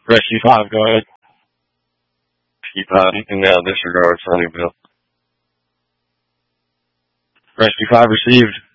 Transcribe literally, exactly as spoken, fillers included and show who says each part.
Speaker 1: Rescue five, go ahead. Keep uh, you can now disregard Sunny Bill. Rescue five received.